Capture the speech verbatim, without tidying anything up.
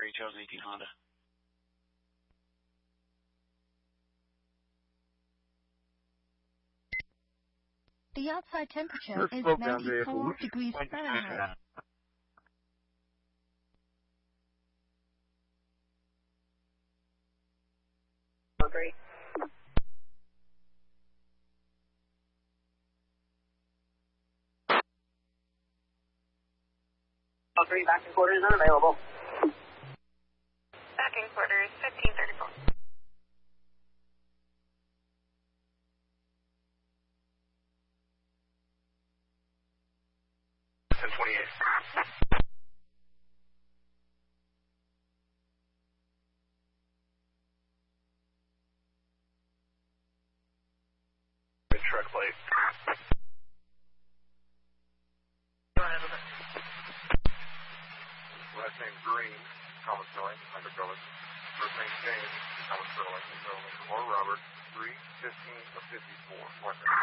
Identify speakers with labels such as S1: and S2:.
S1: three, two thousand eighteen Honda.
S2: The outside temperature is ninety-four degrees Fahrenheit.
S3: Great. All three backing quarters unavailable.
S4: Backing quarters fifteen thirty-four.
S5: ten twenty-eight. Truck plate. Last name Green, Thomas Miller, undercover. First name James, Thomas Sterling, or Robert, three fifteen of fifty-four.